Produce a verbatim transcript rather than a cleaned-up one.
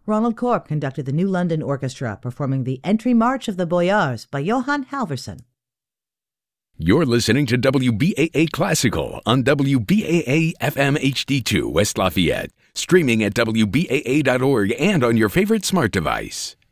Ronald Corp conducted the New London Orchestra, performing the Entry March of the Boyars by Johann Halvorson. You're listening to W B A A Classical on W B A A F M H D two West Lafayette, streaming at W B A A dot org and on your favorite smart device.